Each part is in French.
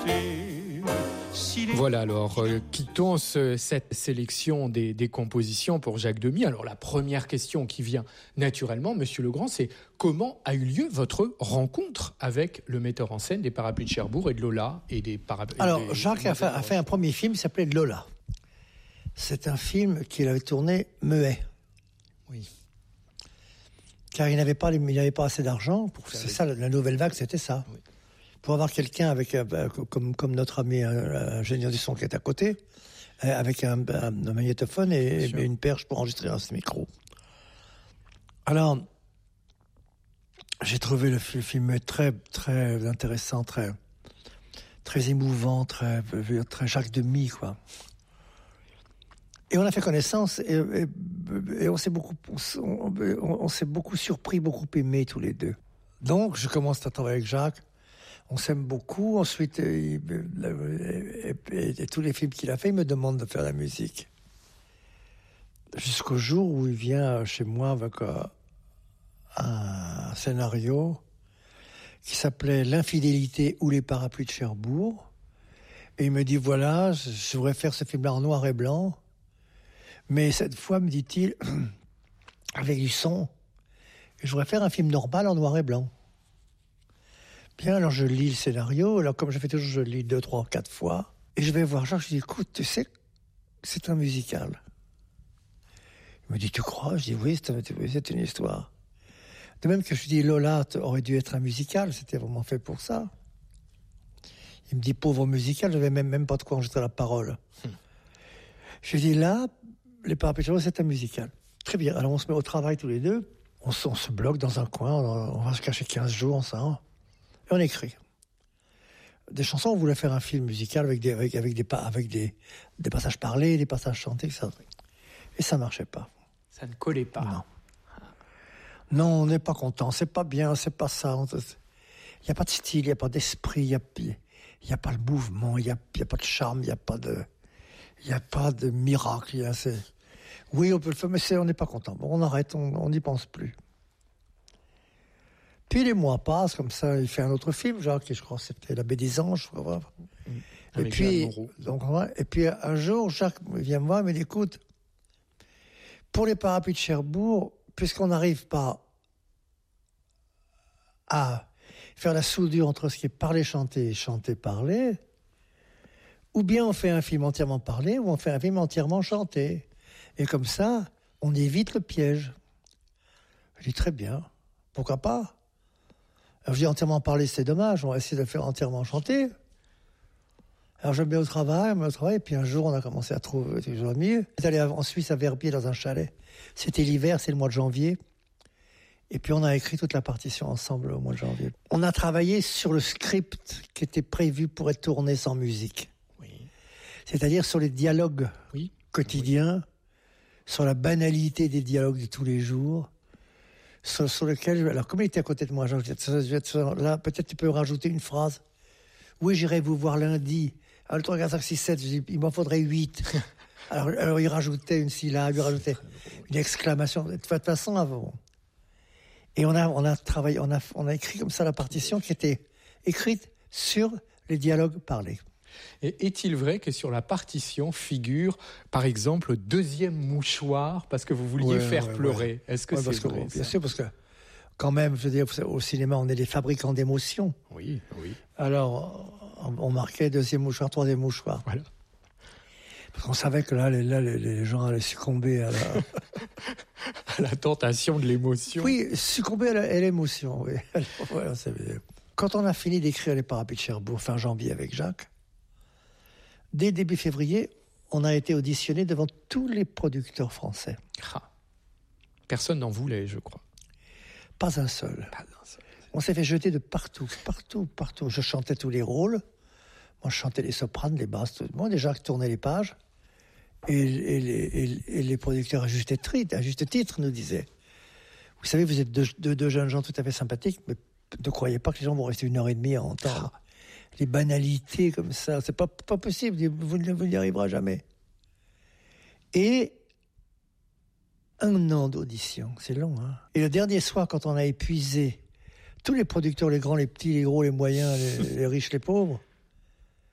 Voilà, alors quittons cette sélection des compositions pour Jacques Demy. Alors la première question qui vient naturellement, Monsieur Legrand, c'est comment a eu lieu votre rencontre avec le metteur en scène des Parapluies de Cherbourg et de Lola et des Parapluies. Alors Jacques a fait un premier film qui s'appelait Lola. C'est un film qu'il avait tourné muet. Oui. Car il n'avait pas assez d'argent. C'est ça, la nouvelle vague, c'était ça. Oui. Pour avoir quelqu'un avec, comme notre ami ingénieur du son qui est à côté, avec un magnétophone et une perche pour enregistrer un micro. Alors, j'ai trouvé le film très, très intéressant, très, très émouvant, très Jacques Demy, quoi. Et on a fait connaissance et on s'est beaucoup surpris, beaucoup aimé tous les deux. Donc, je commence à travailler avec Jacques. On s'aime beaucoup. Ensuite, et tous les films qu'il a fait, il me demande de faire la musique. Jusqu'au jour où il vient chez moi avec un scénario qui s'appelait L'infidélité ou les Parapluies de Cherbourg. Et il me dit, voilà, je voudrais faire ce film-là en noir et blanc. Mais cette fois, me dit-il, avec du son, je voudrais faire un film normal en noir et blanc. Bien, alors je lis le scénario. Alors, comme je fais toujours, je lis 2, 3, 4 fois. Et je vais voir Jacques, je dis, écoute, tu sais, c'est un musical. Il me dit, tu crois? Je dis, oui, c'est une histoire. De même que je dis, Lola aurait dû être un musical, c'était vraiment fait pour ça. Il me dit, pauvre musical, je n'avais même pas de quoi enregistrer la parole. Je dis, là, les Parapluies de Cherbourg, c'est un musical. Très bien, alors on se met au travail tous les deux. On se bloque dans un coin, on va se cacher 15 jours ensemble. Et on écrit. Des chansons, on voulait faire un film musical avec des passages parlés, des passages chantés, etc. Et ça marchait pas. Ça ne collait pas. Non. Non, on n'est pas content, c'est pas bien, c'est pas ça. Il n'y a pas de style, il n'y a pas d'esprit, il n'y a pas le mouvement, il n'y a pas de charme, il n'y a pas de miracle. Oui, on peut le faire, mais on n'est pas content. Bon, on arrête, on n'y pense plus. Puis les mois passent, comme ça, il fait un autre film, Jacques, je crois que c'était La Baie des Anges. Et puis un jour, Jacques vient me voir et me dit, écoute, pour les Parapluies de Cherbourg, puisqu'on n'arrive pas à faire la soudure entre ce qui est parlé-chanté et chanté-parlé, ou bien on fait un film entièrement parlé, ou on fait un film entièrement chanté. Et comme ça, on évite le piège. Je dis, très bien, pourquoi pas? Alors je dis, entièrement parlé, c'est dommage, on va essayer de le faire entièrement chanté. Alors je me mets au travail, et puis un jour, on a commencé à trouver toujours mieux. On est allé en Suisse, à Verbier, dans un chalet. C'était l'hiver, c'est le mois de janvier. Et puis on a écrit toute la partition ensemble au mois de janvier. On a travaillé sur le script qui était prévu pour être tourné sans musique. Oui. C'est-à-dire sur les dialogues quotidiens, sur la banalité des dialogues de tous les jours, sur lequel... Alors, comme il était à côté de moi, Jean, là, peut-être tu peux rajouter une phrase. Oui, j'irai vous voir lundi. Alors, le 3, 4, 5, 6, 7, je dis, il m'en faudrait 8. alors, il rajoutait une syllabe, il rajoutait une exclamation. De toute façon, avant. Et on a travaillé, on a écrit comme ça la partition qui était écrite sur les dialogues parlés. Et est-il vrai que sur la partition figure, par exemple, le deuxième mouchoir parce que vous vouliez faire pleurer? Est-ce que c'est vrai? Bien sûr, parce que quand même, je veux dire, au cinéma, on est des fabricants d'émotions. Oui. Alors, on marquait deuxième mouchoir, troisième mouchoir. Voilà. Parce qu'on savait que là, les gens allaient succomber à la tentation de l'émotion. Oui, succomber à l'émotion, oui. Voilà, quand on a fini d'écrire Les Parapluies de Cherbourg, fin janvier avec Jacques, dès début février, on a été auditionné devant tous les producteurs français. Personne n'en voulait, je crois. Pas un seul. On s'est fait jeter de partout. Je chantais tous les rôles. Moi, je chantais les sopranes, les basses, tout le monde. Déjà, tournait les pages. Et les producteurs, à juste titre, nous disaient, vous savez, vous êtes deux jeunes gens tout à fait sympathiques, mais ne croyez pas que les gens vont rester 1h30 à entendre. Les banalités comme ça, c'est pas possible, vous n'y arriverez jamais. Et 1 an d'audition, c'est long, hein. Et le dernier soir, quand on a épuisé tous les producteurs, les grands, les petits, les gros, les moyens, les riches, les pauvres,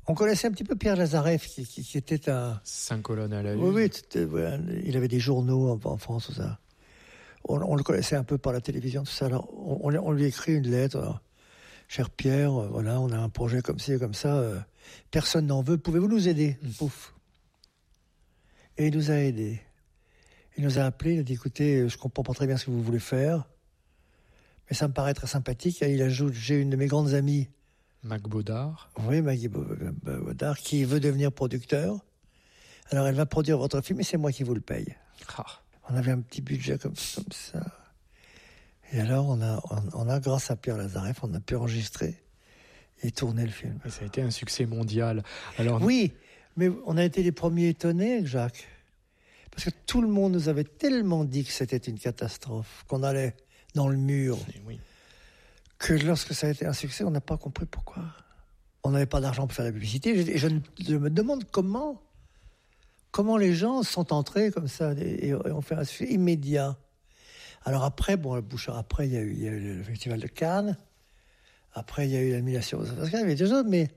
On connaissait un petit peu Pierre Lazareff, qui était un... 5 colonnes à la une. Oui, il avait des journaux en France, tout ça. On le connaissait un peu par la télévision, tout ça. Alors, on lui écrit une lettre. Alors, cher Pierre, voilà, on a un projet comme ci et comme ça. Personne n'en veut. Pouvez-vous nous aider ? Pouf. Et il nous a aidés. Il nous a appelés. Il a dit, écoutez, je comprends pas très bien ce que vous voulez faire, mais ça me paraît très sympathique. Et il ajoute, j'ai une de mes grandes amies, Mac Baudard. oui, Maggie Baudard, qui veut devenir producteur. Alors elle va produire votre film et c'est moi qui vous le paye. Ah. On avait un petit budget comme ça. Et alors on a, grâce à Pierre Lazareff, on a pu enregistrer et tourner le film. Et ça a été un succès mondial. Alors, oui, mais on a été les premiers étonnés avec Jacques. Parce que tout le monde nous avait tellement dit que c'était une catastrophe, qu'on allait dans le mur. Oui. Que lorsque ça a été un succès, on n'a pas compris pourquoi. On n'avait pas d'argent pour faire la publicité. Et je me demande comment les gens sont entrés comme ça et ont fait un succès immédiat. Alors après, le Bouchard, après, il y a eu le Festival de Cannes. Après, il y a eu l'admiration. Parce qu'il y avait des autres, mais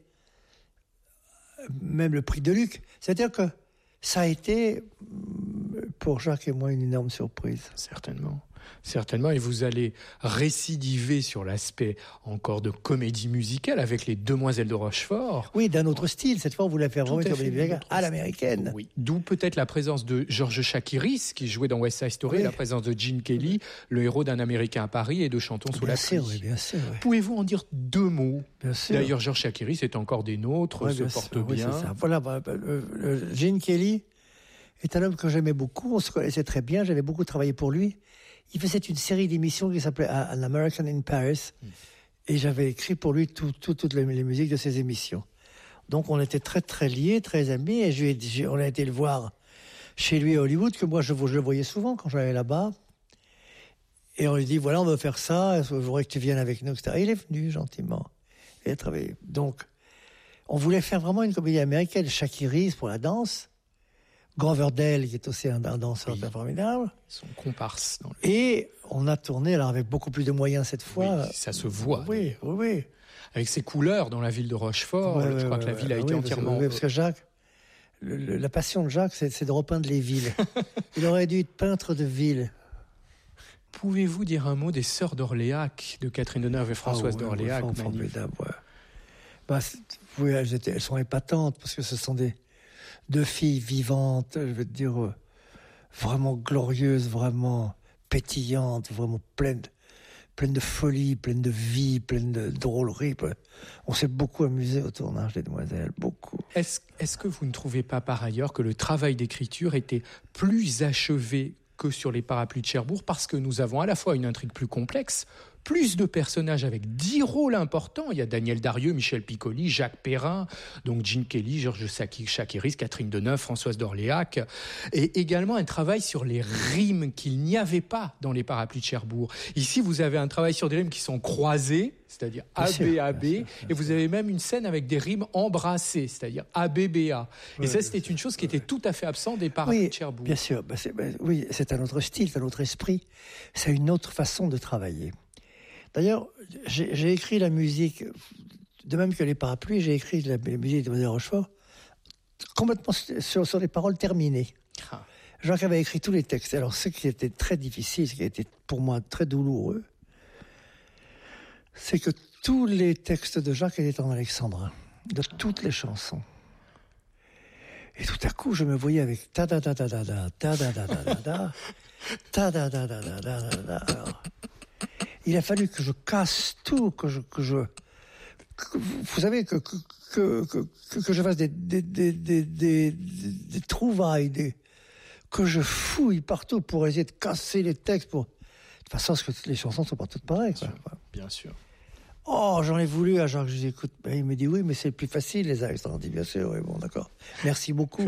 même le prix de Luc. C'est-à-dire que ça a été, pour Jacques et moi, une énorme surprise. Certainement, et vous allez récidiver sur l'aspect encore de comédie musicale avec Les Demoiselles de Rochefort. Oui, d'un autre style. Cette fois, on voulait faire vraiment une comédie musicale à l'américaine. Oui. D'où peut-être la présence de George Chakiris, qui jouait dans West Side Story, oui. La présence de Gene Kelly, le héros d'Un Américain à Paris et de Chantons sous la pluie. Oui, bien sûr. Oui. Pouvez-vous en dire 2 mots ? Bien sûr. D'ailleurs, George Chakiris est encore des nôtres, se porte bien. Oui, c'est ça. Voilà, Gene Kelly est un homme que j'aimais beaucoup. On se connaissait très bien. J'avais beaucoup travaillé pour lui. Il faisait une série d'émissions qui s'appelait An American in Paris. Et j'avais écrit pour lui toutes les musiques de ses émissions. Donc on était très très liés, très amis. Et on a été le voir chez lui à Hollywood, que moi je le voyais souvent quand j'allais là-bas. Et on lui dit, voilà, on veut faire ça, je voudrais que tu viennes avec nous, etc. Et il est venu gentiment. Il a travaillé. Donc on voulait faire vraiment une comédie américaine. Chakiris pour la danse. Groverdale, qui est aussi un danseur formidable. Son comparse. Et on a tourné, alors avec beaucoup plus de moyens cette fois. Oui, ça se voit. Oui. Avec ses couleurs dans la ville de Rochefort, je crois que la ville a été entièrement... Parce que Jacques, la passion de Jacques, c'est de repeindre les villes. Il aurait dû être peintre de ville. Pouvez-vous dire un mot des Sœurs d'Orléac, de Catherine Deneuve et Françoise d'Orléac? Formidable, elles sont épatantes, parce que ce sont deux filles vivantes, je veux dire, vraiment glorieuses, vraiment pétillantes, vraiment pleines de folie, pleines de vie, pleines de drôlerie. On s'est beaucoup amusé au tournage des Demoiselles, beaucoup. Est-ce que vous ne trouvez pas par ailleurs que le travail d'écriture était plus achevé que sur Les Parapluies de Cherbourg, parce que nous avons à la fois une intrigue plus complexe, plus de personnages avec 10 rôles importants. Il y a Daniel Darieux, Michel Piccoli, Jacques Perrin, donc Gene Kelly, Georges Chakiris, Catherine Deneuve, Françoise d'Orléac, et également un travail sur les rimes qu'il n'y avait pas dans Les Parapluies de Cherbourg. Ici, vous avez un travail sur des rimes qui sont croisées, c'est-à-dire AB, et vous avez même une scène avec des rimes embrassées, c'est-à-dire ABBA. Et ça, c'était une chose qui était tout à fait absente des Parapluies de Cherbourg. Bien sûr. Oui, c'est un autre style, c'est un autre esprit, c'est une autre façon de travailler. D'ailleurs, j'ai écrit la musique, de même que Les Parapluies, j'ai écrit la musique de Rochefort complètement sur des paroles terminées. Jacques avait écrit tous les textes. Alors, ce qui était très difficile, ce qui a été pour moi très douloureux, c'est que tous les textes de Jacques étaient en alexandrin, de toutes les chansons. Et tout à coup, je me voyais avec ta da da da da da ta da da da da da ta da da da da da da da. Il a fallu que je casse tout, que je vous savez, que je fasse des trouvailles, que je fouille partout pour essayer de casser les textes. De toute façon, parce que les chansons ne sont pas toutes pareilles. Bien sûr. Oh, j'en ai voulu à Jacques, je dis, écoute, il me dit, oui, mais c'est le plus facile, les axes. On dit, bien sûr, oui, bon, d'accord. Merci beaucoup.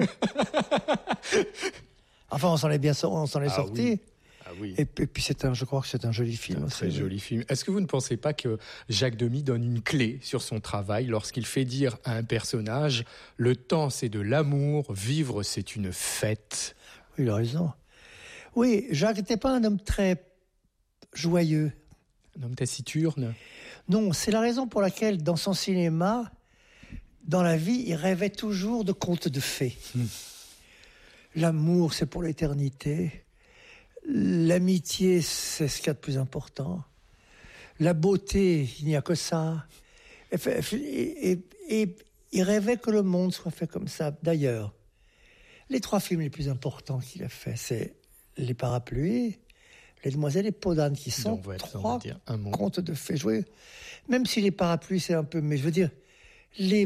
Enfin, on s'en est sorti. Oui. Ah oui. Et puis je crois que c'est un joli film. Un très joli film. Est-ce que vous ne pensez pas que Jacques Demy donne une clé sur son travail lorsqu'il fait dire à un personnage « Le temps, c'est de l'amour, vivre, c'est une fête ». Oui, il a raison. Oui, Jacques n'était pas un homme très joyeux. Un homme taciturne. Non, c'est la raison pour laquelle, dans son cinéma, dans la vie, il rêvait toujours de contes de fées. L'amour, c'est pour l'éternité. L'amitié, c'est ce qu'il y a de plus important. La beauté, il n'y a que ça. Et il rêvait que le monde soit fait comme ça. D'ailleurs, les 3 films les plus importants qu'il a fait, c'est Les Parapluies, Les Demoiselles et Peau d'âne, qui sont 3 contes de fées joués. Même si Les Parapluies, c'est un peu... Mais je veux dire, les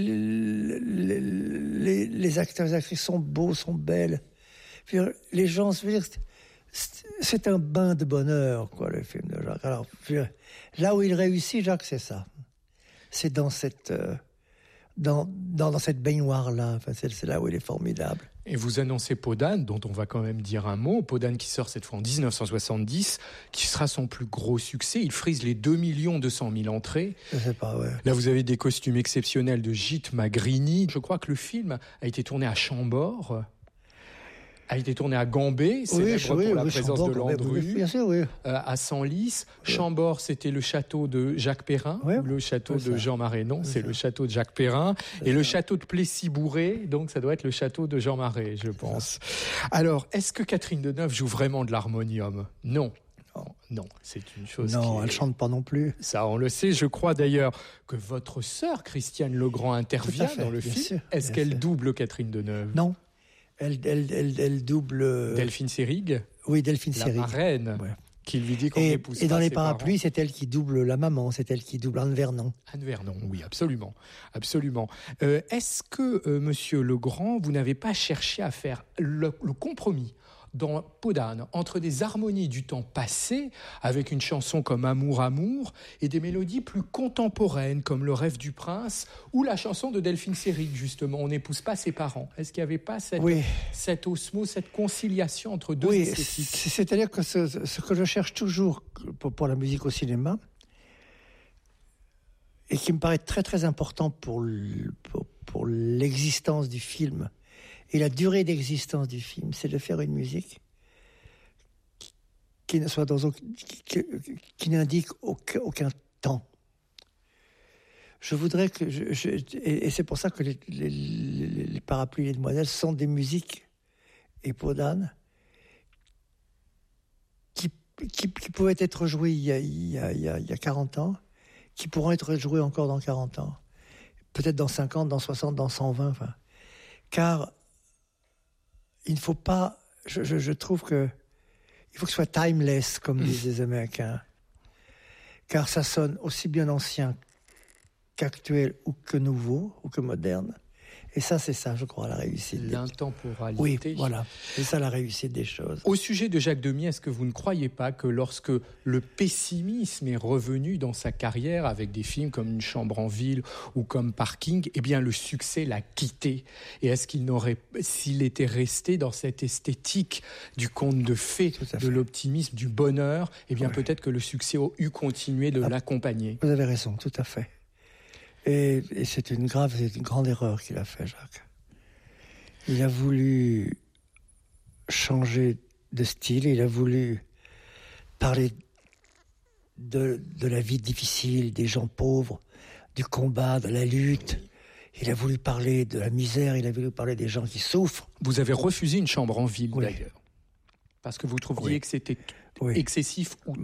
acteurs et les actrices sont beaux, sont belles. Les gens, je veux dire, c'est un bain de bonheur, quoi, le film de Jacques. Alors, là où il réussit, Jacques, c'est ça. C'est dans cette baignoire-là. Enfin, c'est là où il est formidable. Et vous annoncez Peau d'âne, dont on va quand même dire un mot. Peau d'âne qui sort cette fois en 1970, qui sera son plus gros succès. Il frise les 2 200 000 entrées. Je sais pas, ouais. Là, vous avez des costumes exceptionnels de Gite Magrini. Je crois que le film a été tourné à Chambord, a été tourné à Gambé, célèbre pour la présence Chambord, de Landru, bien sûr, oui. À Senlis. Chambord, c'était le château de Jacques Perrin, ou le château de Jean Marais. Non, c'est le château de Jacques Perrin. Et le château de Plessis-Bourré, donc ça doit être le château de Jean Marais, je pense. Alors, est-ce que Catherine Deneuve joue vraiment de l'harmonium ? Non. Non, c'est une chose. Non, elle chante pas non plus. Ça, on le sait. Je crois d'ailleurs que votre sœur, Christiane Legrand, intervient dans le film. Sûr, est-ce qu'elle double Catherine Deneuve ? Non. Elle double... Delphine Seyrig ? Oui, Delphine Seyrig. La marraine, qui lui dit qu'on n'épouse pas. Et dans Les Parapluies, Parapluies, c'est elle qui double la maman, c'est elle qui double Anne Vernon. Anne Vernon, oui, absolument. Absolument. Est-ce que, Monsieur Legrand, vous n'avez pas cherché à faire le compromis dans Peau d'âne entre des harmonies du temps passé, avec une chanson comme Amour, Amour, et des mélodies plus contemporaines, comme Le Rêve du Prince, ou la chanson de Delphine Seyrig, justement, On n'épouse pas ses parents. Est-ce qu'il n'y avait pas cette osmose, cette conciliation entre deux esthétiques ? C'est-à-dire que ce que je cherche toujours pour la musique au cinéma, et qui me paraît très très important pour l'existence du film, et la durée d'existence du film, c'est de faire une musique qui ne soit qui n'indique aucun temps. Je voudrais que et c'est pour ça que les Parapluies et les Demoiselles sont des musiques, et Peau d'âne, qui pouvaient être jouées il y a 40 ans, qui pourront être jouées encore dans 40 ans, peut-être dans 50, dans 60, dans 120, enfin, car il ne faut pas... Je trouve que il faut que ce soit timeless, comme disent les Américains. Car ça sonne aussi bien ancien qu'actuel, ou que nouveau, ou que moderne. Et ça, c'est ça, je crois, la réussite. L'intemporalité. Oui, voilà. C'est ça, la réussite des choses. Au sujet de Jacques Demy, est-ce que vous ne croyez pas que lorsque le pessimisme est revenu dans sa carrière, avec des films comme Une chambre en ville ou comme Parking, eh bien, le succès l'a quitté ? Et est-ce qu'il n'aurait, s'il était resté dans cette esthétique du conte de fées, de l'optimisme, du bonheur, eh bien, peut-être que le succès eût continué de l'accompagner ? Vous avez raison, tout à fait. Et c'est une grande erreur qu'il a fait, Jacques. Il a voulu changer de style, il a voulu parler de la vie difficile, des gens pauvres, du combat, de la lutte. Il a voulu parler de la misère, il a voulu parler des gens qui souffrent. Vous avez refusé Une chambre en ville, d'ailleurs, parce que vous trouviez que c'était excessif ou...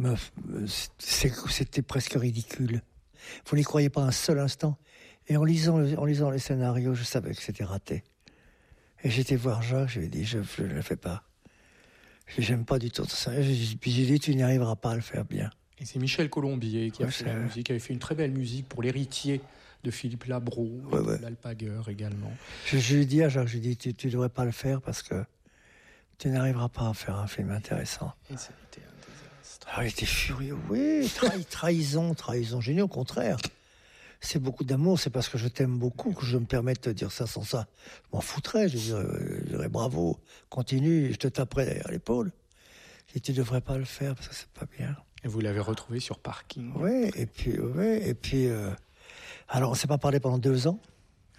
C'était presque ridicule. Vous n'y croyez pas un seul instant. Et en lisant les scénarios, je savais que c'était raté. Et j'étais voir Jacques, je lui ai dit, je ne le fais pas. J'aime pas du tout ça. Puis j'ai dit, tu n'y arriveras pas à le faire bien. Et c'est Michel Colombier qui a fait la musique, qui avait fait une très belle musique pour l'héritier de Philippe Labro, l'Alpagueur également. Je lui ai dit à Jacques, tu ne devrais pas le faire parce que tu n'arriveras pas à faire un film intéressant. Et ça a été un désastre. Ah, il était furieux, oui, trahison, génie, au contraire. C'est beaucoup d'amour, c'est parce que je t'aime beaucoup que je me permets de te dire ça. Sans ça, je m'en foutrais, je dirais bravo, continue, je te taperai derrière l'épaule. Et tu devrais pas le faire parce que c'est pas bien. Et vous l'avez retrouvé sur Parking. Oui, et puis, alors on s'est pas parlé pendant 2 ans.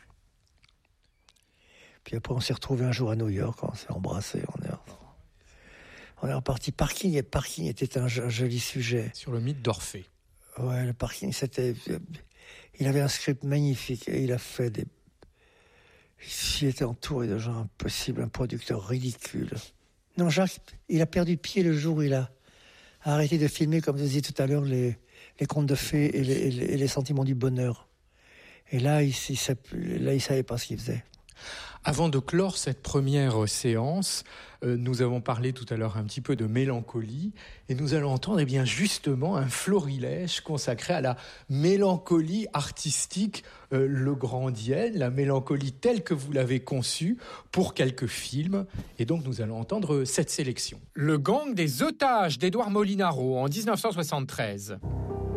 Puis après on s'est retrouvés un jour à New York, on s'est embrassés, on est reparti. Parking était un joli sujet. Sur le mythe d'Orphée. Ouais, le Parking, c'était... Il avait un script magnifique et il a fait des... Il était entouré de gens impossibles, un producteur ridicule. Non, Jacques, il a perdu pied le jour où il a arrêté de filmer, comme je disais tout à l'heure, les contes de fées et les sentiments du bonheur. Et là, il savait pas ce qu'il faisait. Avant de clore cette première séance, nous avons parlé tout à l'heure un petit peu de mélancolie et nous allons entendre justement un florilège consacré à la mélancolie artistique legrandienne, la mélancolie telle que vous l'avez conçue pour quelques films. Et donc nous allons entendre cette sélection. Le gang des otages d'Édouard Molinaro en 1973.